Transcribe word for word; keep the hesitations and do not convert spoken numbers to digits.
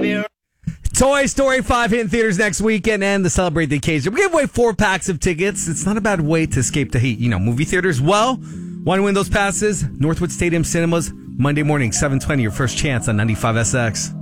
baby. Toy Story five hitting theaters next weekend, and to celebrate the occasion, we give away four packs of tickets. It's not a bad way to escape the heat. You know, movie theaters. Well, want to win those passes? Northwood Stadium Cinemas, Monday morning, seven twenty, your first chance on ninety-five S X.